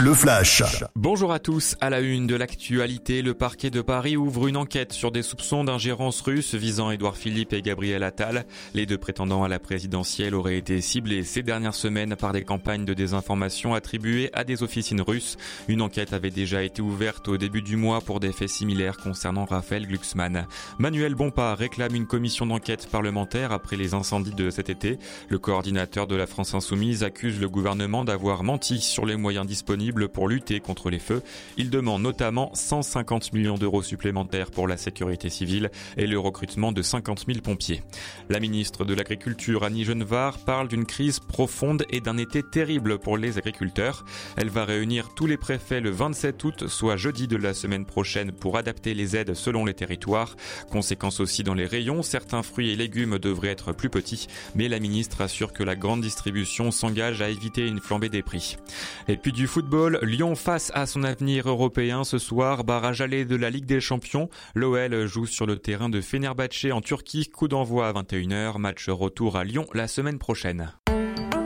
Le Flash. Bonjour à tous. À la une de l'actualité, le parquet de Paris ouvre une enquête sur des soupçons d'ingérence russe visant Édouard Philippe et Gabriel Attal. Les deux prétendants à la présidentielle auraient été ciblés ces dernières semaines par des campagnes de désinformation attribuées à des officines russes. Une enquête avait déjà été ouverte au début du mois pour des faits similaires concernant Raphaël Glucksmann. Manuel Bompard réclame une commission d'enquête parlementaire après les incendies de cet été. Le coordinateur de la France Insoumise accuse le gouvernement d'avoir menti sur les moyens disponibles pour lutter contre les feux. Il demande notamment 150 millions d'euros supplémentaires pour la sécurité civile et le recrutement de 50 000 pompiers. La ministre de l'Agriculture, Annie Genevard, parle d'une crise profonde et d'un été terrible pour les agriculteurs. Elle va réunir tous les préfets le 27 août, soit jeudi de la semaine prochaine, pour adapter les aides selon les territoires. Conséquence aussi dans les rayons, certains fruits et légumes devraient être plus petits, mais la ministre assure que la grande distribution s'engage à éviter une flambée des prix. Et puis du football, Lyon face à son avenir européen ce soir, barrage aller de la Ligue des Champions. L'OL joue sur le terrain de Fenerbahçe en Turquie, coup d'envoi à 21h, match retour à Lyon la semaine prochaine.